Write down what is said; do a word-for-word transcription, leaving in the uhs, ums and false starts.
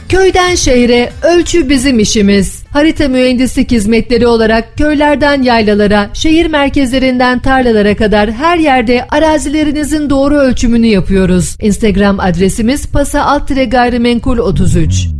Köyden şehre, ölçü bizim işimiz. Harita mühendislik hizmetleri olarak köylerden yaylalara, şehir merkezlerinden tarlalara kadar her yerde arazilerinizin doğru ölçümünü yapıyoruz. Instagram adresimiz pasa alt tire gayrimenkul otuz üç.